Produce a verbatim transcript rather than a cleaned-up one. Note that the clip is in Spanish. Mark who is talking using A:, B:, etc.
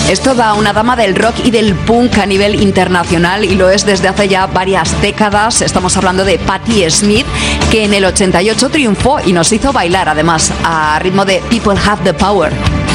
A: Es toda una dama del rock y del punk a nivel internacional y lo es desde hace ya varias décadas. Estamos hablando de Patti Smith, que en el ochenta y ocho triunfó y nos hizo bailar además a ritmo de People Have the Power.